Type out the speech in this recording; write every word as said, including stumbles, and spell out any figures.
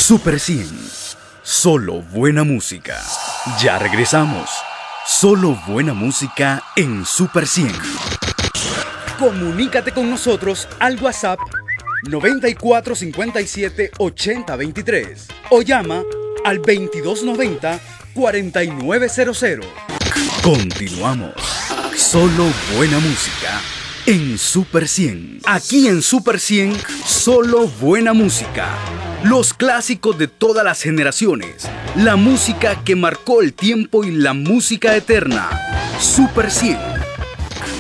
Super cien. Solo buena música. Ya regresamos. Solo buena música en Super cien. Comunícate con nosotros al WhatsApp noventa y cuatro cincuenta y siete ochenta veintitrés o llama al veintidós noventa cuarenta y nueve cero cero. Continuamos. Solo buena música en Super cien. Aquí en Super cien, solo buena música. Los clásicos de todas las generaciones. La música que marcó el tiempo y la música eterna. Super cien.